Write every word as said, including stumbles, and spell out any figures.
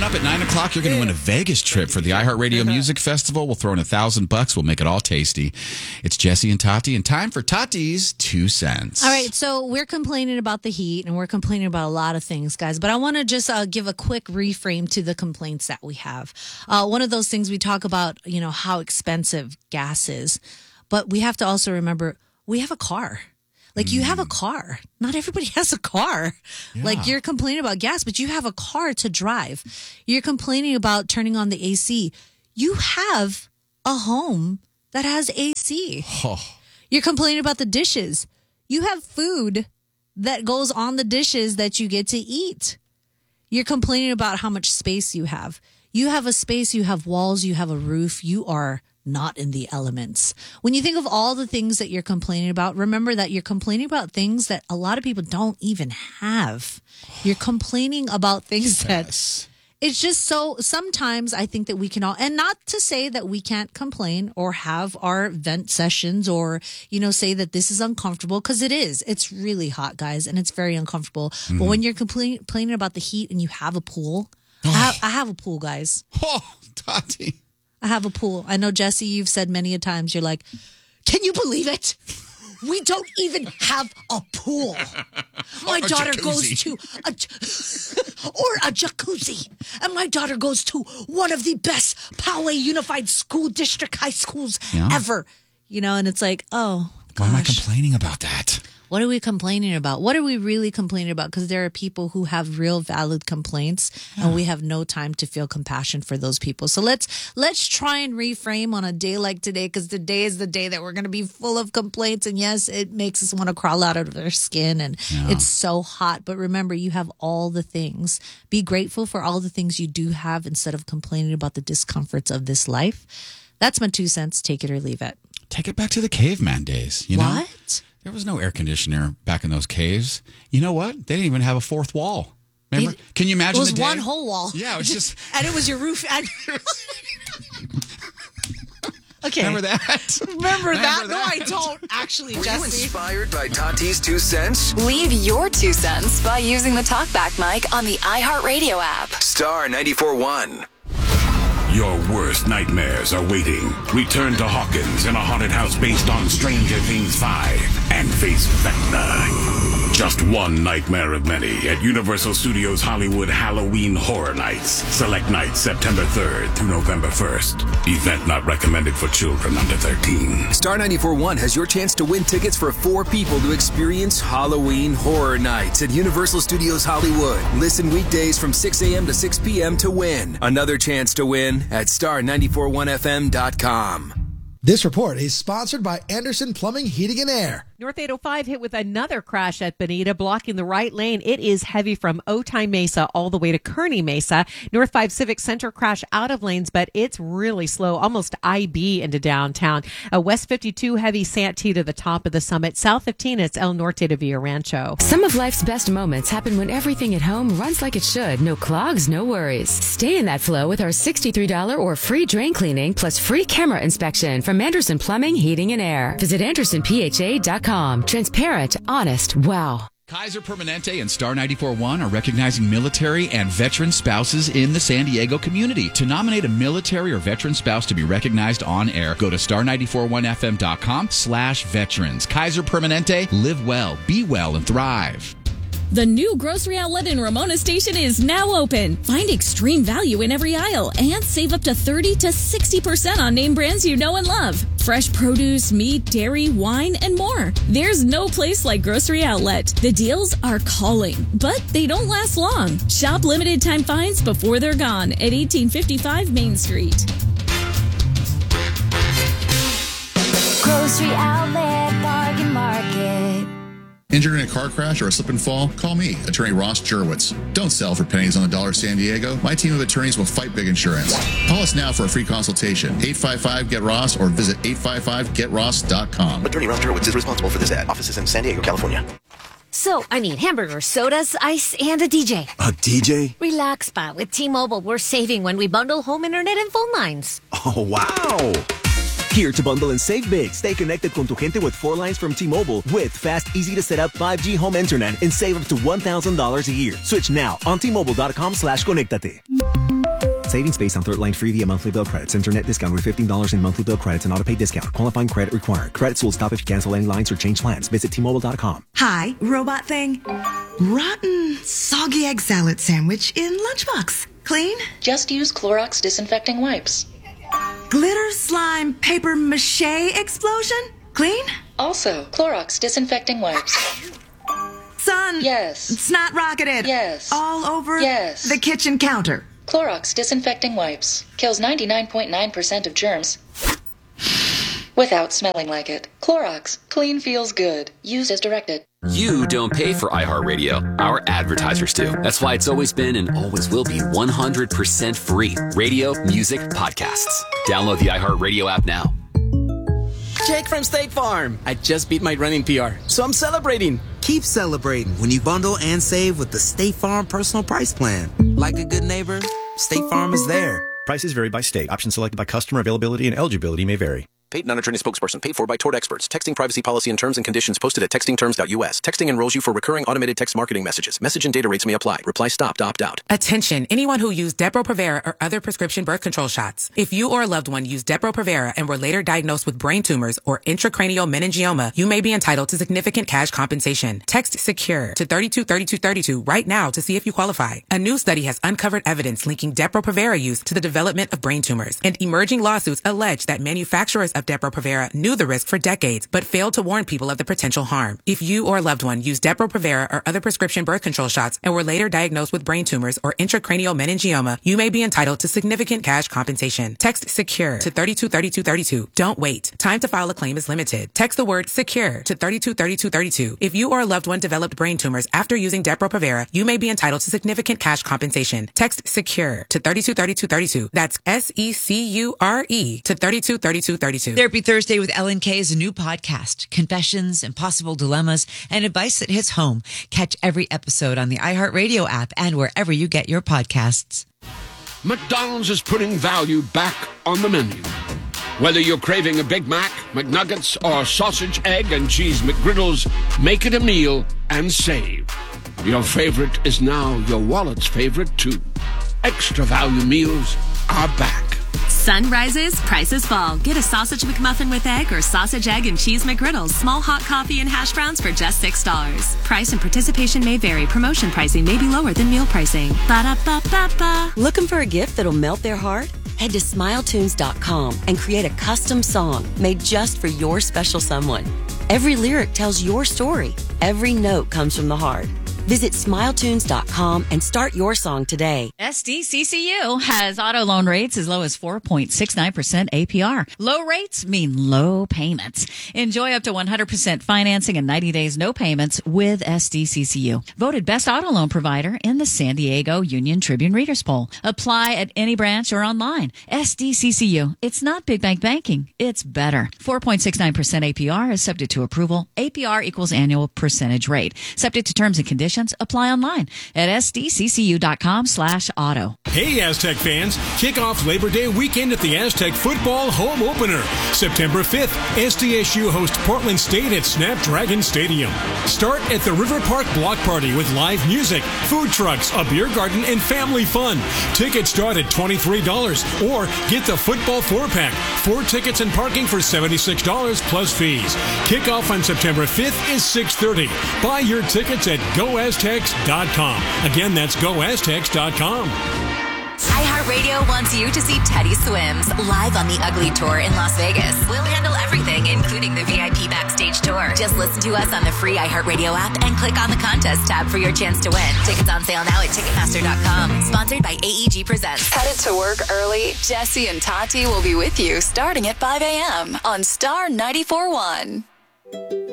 up at nine o'clock, you're going to win a Vegas trip for the iHeartRadio Music Festival. We'll throw in a thousand bucks. We'll make it all tasty. It's Jesse and Tati, and time for Tati's Two Cents. All right, so we're complaining about the heat, and we're complaining about a lot of things, guys. But I want to just uh, give a quick reframe to the complaints that we have. Uh, one of those things we talk about, you know, how expensive gas is. But we have to also remember we have a car. Like, you have a car. Not everybody has a car. Yeah. Like, you're complaining about gas, but you have a car to drive. You're complaining about turning on the A C. You have a home that has A C. Oh. You're complaining about the dishes. You have food that goes on the dishes that you get to eat. You're complaining about how much space you have. You have a space, you have walls, you have a roof. You are not in the elements. When you think of all the things that you're complaining about, remember that you're complaining about things that a lot of people don't even have. You're complaining about things yes. that it's just so, sometimes I think that we can all, and not to say that we can't complain or have our vent sessions or, you know, say that this is uncomfortable, because it is. It's really hot, guys, and it's very uncomfortable. Mm. But when you're compla- complaining about the heat and you have a pool, oh. I, have, I have a pool, guys. Oh, Tati. I have a pool. I know, Jesse, you've said many a times, you're like, can you believe it? We don't even have a pool. My a daughter jacuzzi. goes to a, or a jacuzzi. And my daughter goes to one of the best Poway Unified School District high schools yeah. ever. You know, and it's like, oh, gosh. Why am I complaining about that? What are we complaining about? What are we really complaining about? Because there are people who have real valid complaints, yeah. and we have no time to feel compassion for those people. So let's let's try and reframe on a day like today, because today is the day that we're going to be full of complaints. And yes, it makes us want to crawl out of our skin, and yeah. it's so hot. But remember, you have all the things. Be grateful for all the things you do have instead of complaining about the discomforts of this life. That's my two cents. Take it or leave it. Take it back to the caveman days. You know? What? There was no air conditioner back in those caves. You know what? They didn't even have a fourth wall. Remember? It, Can you imagine? It was the day? one whole wall. Yeah, it was just, and it was your roof. And- okay, remember that? Remember, remember that? that? No, I don't actually. Were Jesse. you inspired by Tati's Two Cents? Leave your two cents by using the talkback mic on the iHeartRadio app. Star ninety-four point one. Your worst nightmares are waiting. Return to Hawkins in a haunted house based on Stranger Things five and face Vecna. Just one nightmare of many at Universal Studios Hollywood Halloween Horror Nights. Select nights September third through November first. Event not recommended for children under thirteen. Star ninety-four point one has your chance to win tickets for four people to experience Halloween Horror Nights at Universal Studios Hollywood. Listen weekdays from six a.m. to six p.m. to win. Another chance to win at star nine four one f m dot com. This report is sponsored by Anderson Plumbing, Heating and Air. North eight oh five hit with another crash at Bonita, blocking the right lane. It is heavy from Otay Mesa all the way to Kearney Mesa. North five Civic Center crash out of lanes, but it's really slow, almost I B into downtown. Uh, West fifty-two heavy Santee to the top of the summit. South fifteen, it's El Norte to Villa Rancho. Some of life's best moments happen when everything at home runs like it should. No clogs, no worries. Stay in that flow with our sixty-three dollars or free drain cleaning plus free camera inspection from Anderson Plumbing, Heating and Air. Visit anderson p h a dot com. Transparent, honest, wow. Kaiser Permanente and Star ninety-four point one are recognizing military and veteran spouses in the San Diego community. To nominate a military or veteran spouse to be recognized on air, go to star nine four one f m dot com slash veterans. Kaiser Permanente, live well, be well, and thrive. The new grocery outlet in Ramona Station is now open. Find extreme value in every aisle and save up to thirty to sixty percent on name brands you know and love. Fresh produce, meat, dairy, wine, and more. There's no place like Grocery Outlet. The deals are calling, but they don't last long. Shop limited time finds before they're gone at eighteen fifty-five Main Street. Grocery Outlet, Bargain Market. Injured in a car crash or a slip and fall? Call me, attorney Ross Jurwitz. Don't sell for pennies on the dollar, San Diego. My team of attorneys will fight big insurance. Call us now for a free consultation. eight five five, get ross or visit eight five five get ross dot com. Attorney Ross Jurwitz is responsible for this ad. Office is in San Diego, California. So, I need hamburgers, sodas, ice, and a D J. A D J? Relax, Pa. With T-Mobile, we're saving when we bundle home internet and phone lines. Oh, wow! Here to bundle and save big. Stay connected con tu gente with four lines from T-Mobile with fast, easy-to-set-up five G home internet and save up to one thousand dollars a year. Switch now on T Mobile dot com slash conectate. Savings based on third line free via monthly bill credits. Internet discount with fifteen dollars in monthly bill credits and auto pay discount. Qualifying credit required. Credits will stop if you cancel any lines or change plans. Visit T Mobile dot com. Hi, robot thing. Rotten, soggy egg salad sandwich in lunchbox. Clean? Just use Clorox disinfecting wipes. Glitter slime paper mache explosion? Clean? Also, Clorox disinfecting wipes. Son. Yes. Snot rocketed. Yes. All over yes. the kitchen counter. Clorox disinfecting wipes. Kills ninety-nine point nine percent of germs without smelling like it. Clorox. Clean feels good. Used as directed. You don't pay for iHeartRadio. Our advertisers do. That's why it's always been and always will be one hundred percent free. Radio, music, podcasts. Download the iHeartRadio app now. Jake from State Farm. I just beat my running P R, so I'm celebrating. Keep celebrating when you bundle and save with the State Farm Personal Price Plan. Like a good neighbor, State Farm is there. Prices vary by state. Options selected by customer. Availability and eligibility may vary. Paid non-attorney spokesperson. Paid for by Tort Experts. Texting privacy policy and terms and conditions posted at texting terms dot U S. Texting enrolls you for recurring automated text marketing messages. Message and data rates may apply. Reply stop to opt out. Attention, anyone who used Depo-Provera or other prescription birth control shots. If you or a loved one used Depo-Provera and were later diagnosed with brain tumors or intracranial meningioma, you may be entitled to significant cash compensation. Text SECURE to thirty-two thirty-two thirty-two right now to see if you qualify. A new study has uncovered evidence linking Depo-Provera use to the development of brain tumors, and emerging lawsuits allege that manufacturers of Depo-Provera knew the risk for decades, but failed to warn people of the potential harm. If you or a loved one used Depo-Provera or other prescription birth control shots and were later diagnosed with brain tumors or intracranial meningioma, you may be entitled to significant cash compensation. Text SECURE to thirty-two thirty-two thirty-two. Don't wait. Time to file a claim is limited. Text the word SECURE to thirty-two thirty-two thirty-two. If you or a loved one developed brain tumors after using Depo-Provera, you may be entitled to significant cash compensation. Text SECURE to thirty-two thirty-two thirty-two. That's S E C U R E to thirty-two thirty-two thirty-two. Therapy Thursday with Ellen Kay is a new podcast. Confessions, impossible dilemmas, and advice that hits home. Catch every episode on the iHeartRadio app and wherever you get your podcasts. McDonald's is putting value back on the menu. Whether you're craving a Big Mac, McNuggets, or sausage, egg, and cheese McGriddles, make it a meal and save. Your favorite is now your wallet's favorite, too. Extra value meals are back. Sun rises, prices fall. Get a sausage McMuffin with egg or sausage, egg, and cheese McGriddles. Small hot coffee and hash browns for just six dollars. Price and participation may vary. Promotion pricing may be lower than meal pricing. Ba-da-ba-ba-ba. Looking for a gift that'll melt their heart? Head to smile tunes dot com and create a custom song made just for your special someone. Every lyric tells your story. Every note comes from the heart. Visit smile tunes dot com and start your song today. S D C C U has auto loan rates as low as four point six nine percent A P R. Low rates mean low payments. Enjoy up to one hundred percent financing and ninety days no payments with S D C C U. Voted best auto loan provider in the San Diego Union Tribune Readers Poll. Apply at any branch or online. S D C C U. It's not big bank banking. It's better. four point six nine percent A P R is subject to approval. A P R equals annual percentage rate. Subject to terms and conditions. Apply online at S D C C U dot com slash auto. Hey, Aztec fans. Kick off Labor Day weekend at the Aztec Football Home Opener. September fifth, S D S U hosts Portland State at Snapdragon Stadium. Start at the River Park Block Party with live music, food trucks, a beer garden, and family fun. Tickets start at twenty-three dollars or get the football four-pack. Four tickets and parking for seventy-six dollars plus fees. Kickoff on September fifth is six thirty. Buy your tickets at go aztecs dot com. Again, that's go aztecs dot com. iHeartRadio wants you to see Teddy Swims live on the Ugly Tour in Las Vegas. We'll handle everything, including the V I P backstage tour. Just listen to us on the free iHeartRadio app and click on the contest tab for your chance to win. Tickets on sale now at ticketmaster dot com. Sponsored by A E G Presents. Headed to work early? Jesse and Tati will be with you starting at five a.m. on Star ninety-four point one.